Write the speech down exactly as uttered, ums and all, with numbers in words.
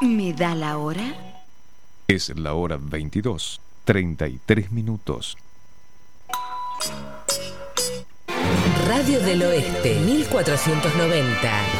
¿Me da la hora? Es la hora veintidós, treinta y tres minutos. Radio del Oeste, mil cuatrocientos noventa.